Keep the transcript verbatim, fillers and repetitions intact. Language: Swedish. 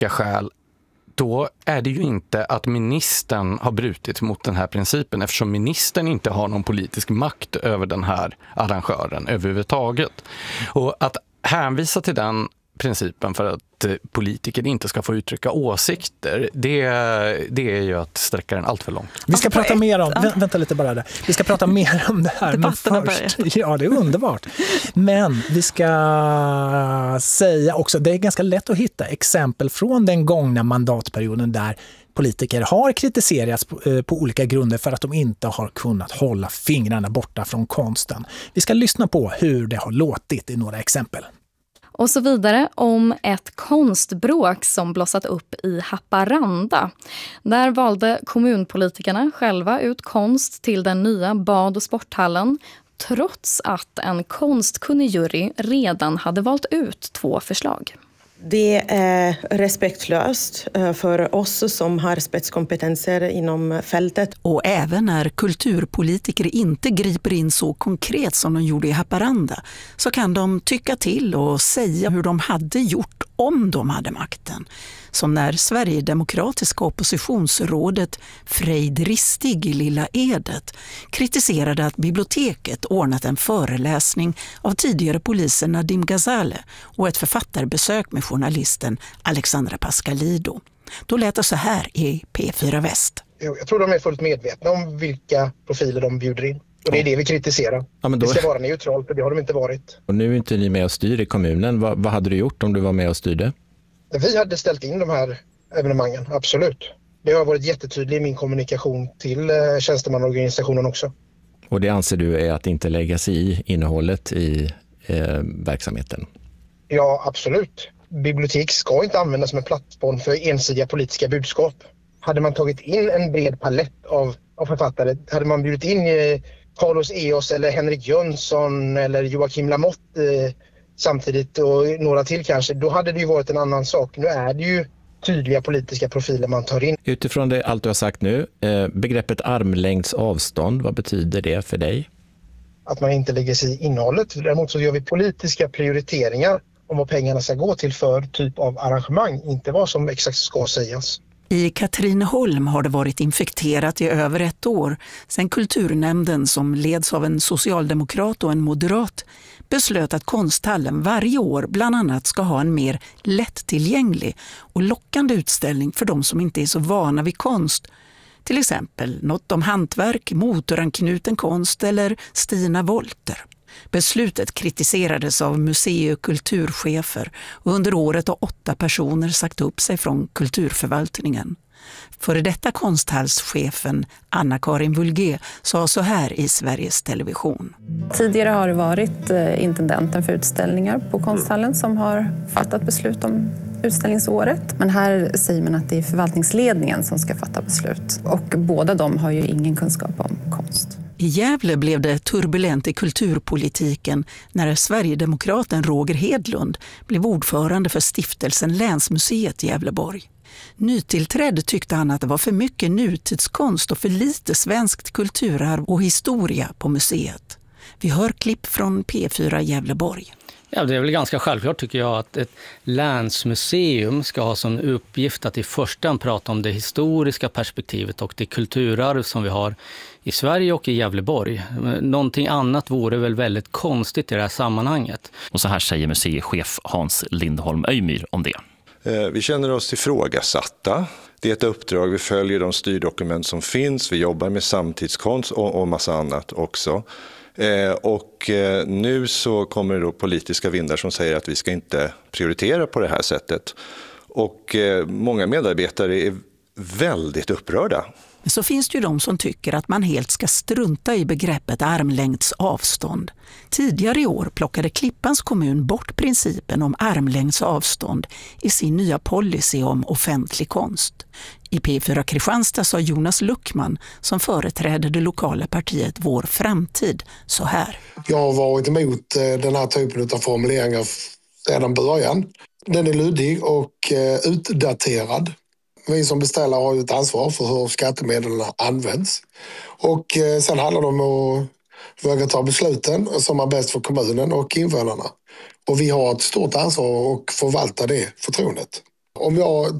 starka skäl, då är det ju inte att ministern har brutit mot den här principen, eftersom ministern inte har någon politisk makt över den här arrangören överhuvudtaget. Och att hänvisa till den principen för att politiker inte ska få uttrycka åsikter, det, det är ju att sträcka den allt för långt. Vi ska prata mer om, vä- vänta lite bara där. Vi ska prata mer om det här, men först, ja, det är underbart. Men vi ska säga också, det är ganska lätt att hitta exempel från den gångna mandatperioden där politiker har kritiserats på, eh, på olika grunder för att de inte har kunnat hålla fingrarna borta från konsten. Vi ska lyssna på hur det har låtit i några exempel. Och så vidare om ett konstbråk som blossat upp i Haparanda. Där valde kommunpolitikerna själva ut konst till den nya bad- och sporthallen, trots att en konstkunnig jury redan hade valt ut två förslag. Det är respektlöst för oss som har spetskompetenser inom fältet. Och även när kulturpolitiker inte griper in så konkret som de gjorde i Haparanda, så kan de tycka till och säga hur de hade gjort om de hade makten. Som när Sverigedemokratiska oppositionsrådet Frejd Ristig i Lilla Edet kritiserade att biblioteket ordnat en föreläsning av tidigare polisen Nadim Ghazale och ett författarbesök med journalisten Alexandra Pascalido. Då lät det så här i P fyra Väst. Jag tror de är fullt medvetna om vilka profiler de bjuder in. Och det är det vi kritiserar. Ja, men då... Det ska vara neutralt, för det har de inte varit. Och nu är inte ni med och styr i kommunen. Vad, vad hade du gjort om du var med och styrde? Vi hade ställt in de här evenemangen, absolut. Det har varit jättetydligt i min kommunikation till eh, tjänstemannaorganisationen också. Och det anser du är att inte lägga sig i innehållet i eh, verksamheten? Ja, absolut. Bibliotek ska inte användas som en plattform för ensidiga politiska budskap. Hade man tagit in en bred palett av, av författare, hade man bjudit in eh, Carlos Eos eller Henrik Jönsson eller Joakim Lamotte eh, samtidigt och några till kanske, då hade det ju varit en annan sak. Nu är det ju tydliga politiska profiler man tar in. Utifrån det allt du har sagt nu, eh, begreppet armlängds avstånd, vad betyder det för dig? Att man inte lägger sig i innehållet. Däremot så gör vi politiska prioriteringar om vad pengarna ska gå till för typ av arrangemang, inte vad som exakt ska sägas. I Katrineholm har det varit infekterat i över ett år sedan kulturnämnden, som leds av en socialdemokrat och en moderat, beslöt att konsthallen varje år bland annat ska ha en mer lättillgänglig och lockande utställning för de som inte är så vana vid konst. Till exempel något om hantverk, motoranknuten konst eller Stina Wolter. Beslutet kritiserades av musei- och kulturchefer och under året har åtta personer sagt upp sig från kulturförvaltningen. Före detta konsthallschefen Anna-Karin Vulgé sa så här i Sveriges Television. Tidigare har det varit intendenten för utställningar på konsthallen som har fattat beslut om utställningsåret. Men här säger man att det är förvaltningsledningen som ska fatta beslut. Och båda de har ju ingen kunskap om konst. I Gävle blev det turbulent i kulturpolitiken när Sverigedemokraten Roger Hedlund blev ordförande för stiftelsen Länsmuseet i Gävleborg. Nytillträdd tyckte han att det var för mycket nutidskonst och för lite svenskt kulturarv och historia på museet. Vi hör klipp från P fyra Gävleborg. Ja, det är väl ganska självklart tycker jag att ett länsmuseum ska ha som uppgift att i första hand prata om det historiska perspektivet och det kulturarv som vi har i Sverige och i Gävleborg. Någonting annat vore väl väldigt konstigt i det här sammanhanget. Och så här säger museichef Hans Lindholm Öjmyr om det. Vi känner oss tillfrågasatta. Det är ett uppdrag, vi följer de styrdokument som finns, vi jobbar med samtidskonst och, och massa annat också. Eh, och eh, nu så kommer det då politiska vindar som säger att vi ska inte prioritera på det här sättet. Och eh, många medarbetare är väldigt upprörda. Men så finns det ju de som tycker att man helt ska strunta i begreppet armlängds avstånd. Tidigare i år plockade Klippans kommun bort principen om armlängds avstånd i sin nya policy om offentlig konst. I P fyra Kristianstad sa Jonas Luckman, som företräder det lokala partiet Vår Framtid, så här. Jag har varit emot den här typen av formuleringar sedan början. Den är luddig och utdaterad. Vi som beställare har ju ett ansvar för hur skattemedlen används. Och sen handlar det om att våga ta besluten som är bäst för kommunen och invånarna. Och vi har ett stort ansvar att förvalta det förtroendet. Om jag